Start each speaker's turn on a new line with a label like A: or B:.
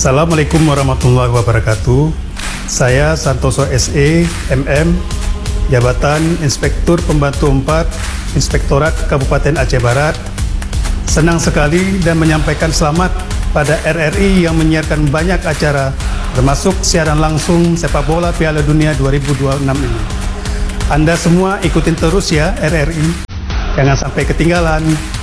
A: Assalamualaikum warahmatullahi wabarakatuh. Saya Santoso SE, MM, Jabatan Inspektur Pembantu 4, Inspektorat Kabupaten Aceh Barat. Senang sekali dan menyampaikan selamat pada RRI yang menyiarkan banyak acara, termasuk siaran langsung sepak bola Piala Dunia 2026 ini. Anda semua ikutin terus ya RRI, jangan sampai ketinggalan.